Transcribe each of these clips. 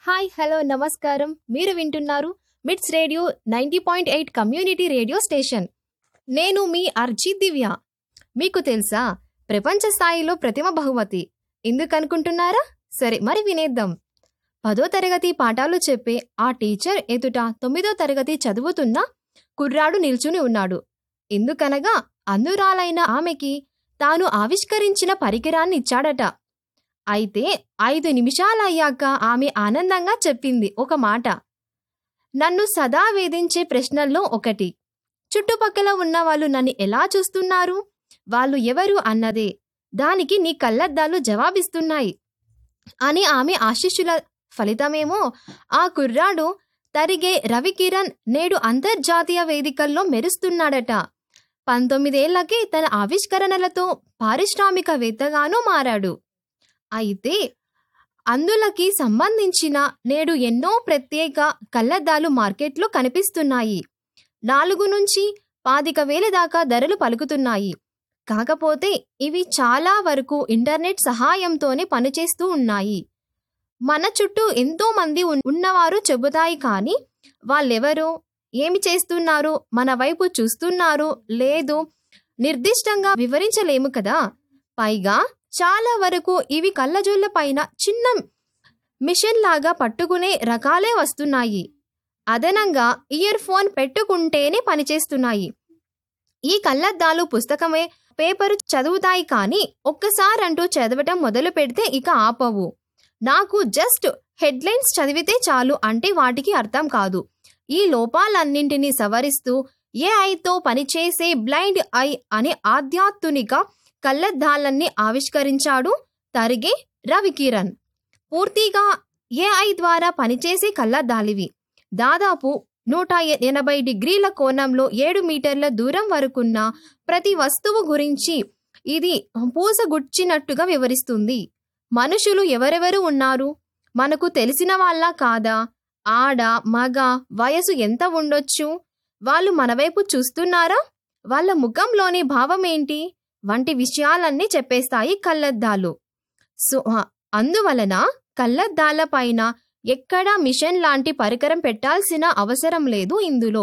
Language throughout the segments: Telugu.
హాయ్ హలో నమస్కారం. మీరు వింటున్నారు మిట్స్ రేడియో 90.8 కమ్యూనిటీ రేడియో స్టేషన్. నేను మీ అర్జిత్ దివ్య. మీకు తెలుసా, ప్రపంచ స్థాయిలో ప్రతిమ బహుమతి ఎందుకనుకుంటున్నారా? సరే, మరి వినేద్దాం. 10వ తరగతి పాఠాలు చెప్పే ఆ టీచర్ ఎదుట 9వ తరగతి చదువుతున్న కుర్రాడు నిల్చుని ఉన్నాడు. ఎందుకనగా అందురాలైన ఆమెకి తాను ఆవిష్కరించిన పరికరాన్ని ఇచ్చాడట. అయితే 5 నిమిషాలయ్యాక ఆమె ఆనందంగా చెప్పింది ఒక మాట. నన్ను సదా వేధించే ప్రశ్నల్లో ఒకటి, చుట్టుపక్కల ఉన్న వాళ్ళు నన్ను ఎలా చూస్తున్నారు, వాళ్ళు ఎవరు అన్నదే. దానికి నీ కళ్ళద్దాలు జవాబిస్తున్నాయి అని ఆమె ఆశీస్సుల ఫలితమేమో ఆ కుర్రాడు తరిగే రవికిరణ్ నేడు అంతర్జాతీయ వేదికల్లో మెరుస్తున్నాడట. 19 ఏళ్లకే తన ఆవిష్కరణలతో పారిశ్రామికవేత్తగానూ మారాడు. అయితే అందులకి సంబంధించిన నేడు ఎన్నో ప్రత్యేక కళ్ళద్దాలు మార్కెట్లో కనిపిస్తున్నాయి. 4 నుంచి 25,000 దాకా ధరలు పలుకుతున్నాయి. కాకపోతే ఇవి చాలా వరకు ఇంటర్నెట్ సహాయంతోనే పనిచేస్తూ ఉన్నాయి. మన చుట్టూ ఎంతో మంది ఉన్నవారు చెబుతాయి, కానీ వాళ్ళెవరో, ఏమి చేస్తున్నారు, మన వైపు చూస్తున్నారు లేదో నిర్దిష్టంగా వివరించలేము కదా. పైగా చాలా వరకు ఇవి కళ్ళజోళ్ళ పైన చిన్న మిషన్ లాగా పట్టుకునే రకాలే వస్తున్నాయి. అదనంగా ఇయర్ ఫోన్ పెట్టుకుంటేనే పనిచేస్తున్నాయి. ఈ కళ్ళద్దాలు పుస్తకమే పేపరు చదువుతాయి, కానీ ఒక్కసారంటూ చదవటం మొదలు పెడితే ఇక ఆపవు. నాకు జస్ట్ హెడ్లైన్స్ చదివితే చాలు అంటే వాటికి అర్థం కాదు. ఈ లోపాలన్నింటినీ సవరిస్తూ ఏఐతో పనిచేసే బ్లైండ్ ఐ అనే ఆధ్యాత్మిక కళ్ళద్దాలన్నీ ఆవిష్కరించాడు తరిగే రవికిరణ్. పూర్తిగా ఏఐ ద్వారా పనిచేసే కళ్ళద్దాలివి. దాదాపు 180 డిగ్రీల కోణంలో 7 మీటర్ల దూరం వరకున్న ప్రతి వస్తువు గురించి ఇది పూసగుచ్చినట్టుగా వివరిస్తుంది. మనుషులు ఎవరెవరు ఉన్నారు, మనకు తెలిసిన వాళ్ళ కాదా, ఆడ మగ, వయసు ఎంత ఉండొచ్చు, వాళ్ళు మన వైపు చూస్తున్నారా, వాళ్ళ ముఖంలోని భావమేంటి వంటి విషయాలన్నీ చెప్పేస్తాయి కళ్ళద్దాలు. సో అందువలన కళ్ళద్దాల పైన ఎక్కడా మిషన్ లాంటి పరికరం పెట్టాల్సిన అవసరం లేదు. ఇందులో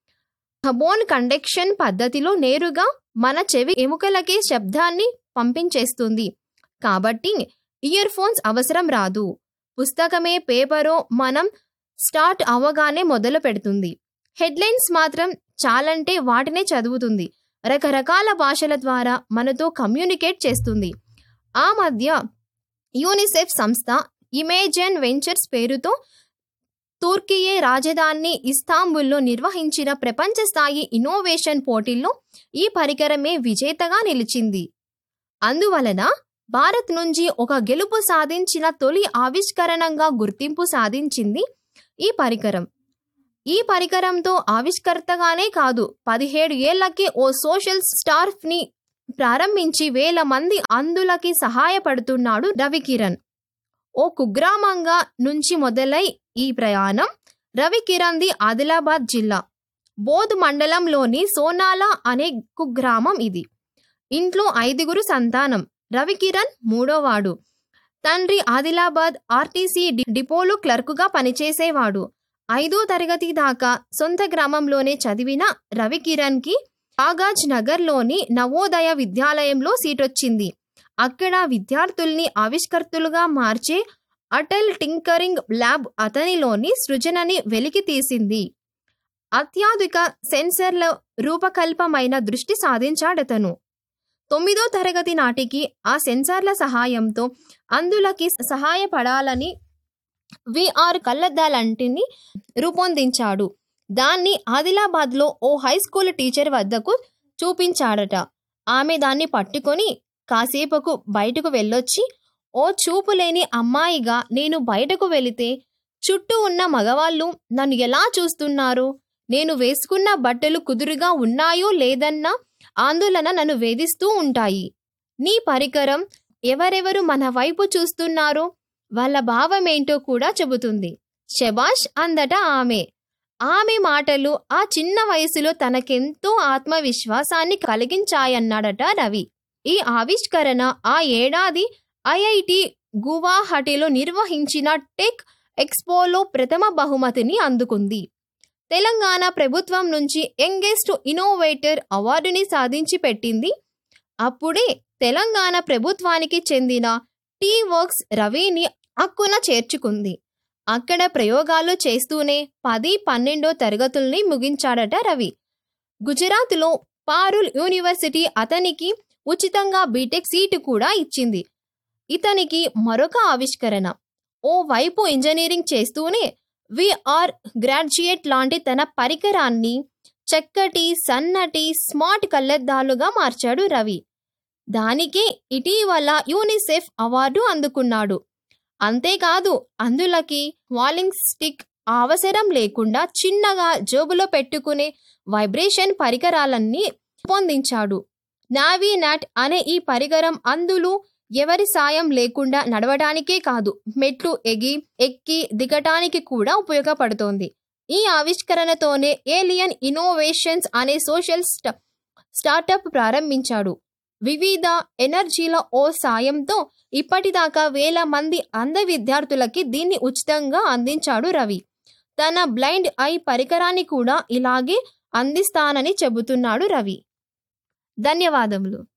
బోన్ కండక్షన్ పద్ధతిలో నేరుగా మన చెవి ఎముకలకే శబ్దాన్ని పంపించేస్తుంది. కాబట్టి ఇయర్ ఫోన్స్ అవసరం రాదు. పుస్తకమే పేపరో మనం స్టార్ట్ అవ్వగానే మొదలు పెడుతుంది. హెడ్లైన్స్ మాత్రం చాలంటే వాటినే చదువుతుంది. రకరకాల భాషల ద్వారా మనతో కమ్యూనికేట్ చేస్తుంది. ఆ మధ్య యూనిసెఫ్ సంస్థ ఇమేజన్ వెంచర్స్ పేరుతో తుర్కియే రాజధాని ఇస్తాంబుల్లో నిర్వహించిన ప్రపంచ స్థాయి ఇన్నోవేషన్ పోటీల్లో ఈ పరికరమే విజేతగా నిలిచింది. అందువలన భారత్ నుంచి ఒక గెలుపు సాధించిన తొలి ఆవిష్కరణంగా గుర్తింపు సాధించింది ఈ పరికరం. ఈ పరికరంతో ఆవిష్కర్తగానే కాదు, 17 ఏళ్లకే ఓ సోషల్ స్టార్ట్ ని ప్రారంభించి వేల మంది అందులకి సహాయపడుతున్నాడు రవికిరణ్. ఓ కుగ్రామంగా నుంచి మొదలై ఈ ప్రయాణం రవికిరణ్ది ఆదిలాబాద్ జిల్లా బోధ్ మండలంలోని సోనాల అనే కుగ్రామం ఇది. ఇంట్లో 5 సంతానం. రవికిరణ్ 3వ వాడు. తండ్రి ఆదిలాబాద్ ఆర్టీసీ డిపోలో క్లర్కుగా పనిచేసేవాడు. 5వ తరగతి దాకా సొంత గ్రామంలోనే చదివిన రవికిరణ్కి ఆగాజ్ నగర్లోని నవోదయ విద్యాలయంలో సీటొచ్చింది. అక్కడ విద్యార్థుల్ని ఆవిష్కర్తలుగా మార్చే అటల్ టింకరింగ్ ల్యాబ్ అతనిలోని సృజనని వెలికి తీసింది. అత్యాధునిక సెన్సర్ల రూపకల్పమైన దృష్టి సాధించాడతను. 9వ తరగతి నాటికి ఆ సెన్సార్ల సహాయంతో అందులకి సహాయపడాలని VR కళ్ళద్దాలంటిని రూపొందించాడు. దాన్ని ఆదిలాబాద్లో ఓ హైస్కూల్ టీచర్ వద్దకు చూపించాడట. ఆమె దాన్ని పట్టుకొని కాసేపకు బయటకు వెళ్ళొచ్చి, ఓ చూపులేని అమ్మాయిగా నేను బయటకు వెళితే చుట్టూ ఉన్న మగవాళ్ళు నన్ను ఎలా చూస్తున్నారో, నేను వేసుకున్న బట్టలు కుదురుగా ఉన్నాయో లేదన్న ఆందోళన నన్ను వేధిస్తూ ఉంటాయి. నీ పరికరం ఎవరెవరు మన వైపు చూస్తున్నారో వాళ్ళ భావమేంటో కూడా చెబుతుంది. శబాష్ అందట ఆమె. ఆమె మాటలు ఆ చిన్న వయసులో తనకెంతో ఆత్మవిశ్వాసాన్ని కలిగించాయన్నాడట రవి. ఈ ఆవిష్కరణ ఆ ఏడాది IIT గువాహటిలో నిర్వహించిన టెక్ ఎక్స్పోలో ప్రథమ బహుమతిని అందుకుంది. తెలంగాణ ప్రభుత్వం నుంచి యంగెస్ట్ ఇన్నోవేటర్ అవార్డుని సాధించి పెట్టింది. అప్పుడే తెలంగాణ ప్రభుత్వానికి చెందిన టీ వర్క్స్ రవిని అక్కున చేర్చుకుంది. అక్కడ ప్రయోగాలు చేస్తూనే 10-12 తరగతుల్ని ముగించాడట రవి. గుజరాత్లో పారుల్ యూనివర్సిటీ అతనికి ఉచితంగా బీటెక్ సీటు కూడా ఇచ్చింది. ఇతనికి మరొక ఆవిష్కరణ. ఓ వైపు ఇంజనీరింగ్ చేస్తూనే విఆర్ గ్రాడ్యుయేట్ లాంటి తన పరికరాన్ని చక్కటి సన్నటి స్మార్ట్ కళ్లద్దాలుగా మార్చాడు రవి. దానికే ఇటీవల యూనిసెఫ్ అవార్డు అందుకున్నాడు. అంతేకాదు అందులోకి వాలింగ్ స్టిక్ అవసరం లేకుండా చిన్నగా జోబులో పెట్టుకునే వైబ్రేషన్ పరికరాలన్నీ రూపొందించాడు. నావీనాట్ అనే ఈ పరికరం అందులో ఎవరి సాయం లేకుండా నడవడానికే కాదు, మెట్లు ఎక్కి దిగటానికి కూడా ఉపయోగపడుతోంది. ఈ ఆవిష్కరణతోనే ఏలియన్ ఇన్నోవేషన్స్ అనే సోషల్ స్టార్టప్ ప్రారంభించాడు. వివిధ ఎనర్జీల ఓ సాయంతో ఇప్పటిదాకా 1000 మంది అంధ విద్యార్థులకి దీన్ని ఉచితంగా అందించాడు రవి. తన బ్లైండ్ ఐ పరికరాన్ని కూడా ఇలాగే అందిస్తానని చెబుతున్నాడు రవి. ధన్యవాదములు.